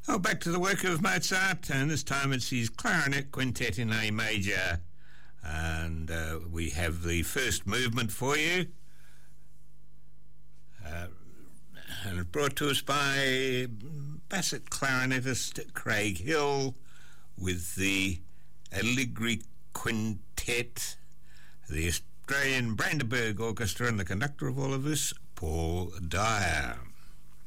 Oh, back to the work of Mozart, and this time it's his clarinet quintet in A major. And we have the first movement for you. And it's brought to us by Bassett clarinetist Craig Hill with the Allegri Quintet, the Australian Brandenburg Orchestra, and the conductor of all of this, Paul Dyer.